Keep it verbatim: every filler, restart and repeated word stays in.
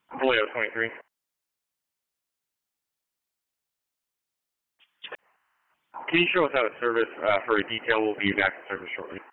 Julio twenty-three. Can you show us out of service uh, for a detail? We'll be back in service shortly.